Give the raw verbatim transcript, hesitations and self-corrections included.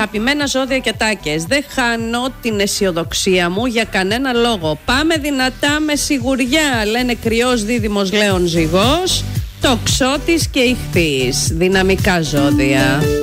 Αγαπημένα ζώδια και τάκες, δεν χάνω την αισιοδοξία μου για κανένα λόγο. Πάμε δυνατά με σιγουριά, λένε Κρυός, Δίδυμος, Λέων, Ζυγός, Τοξότης και Ιχθύης. Δυναμικά ζώδια.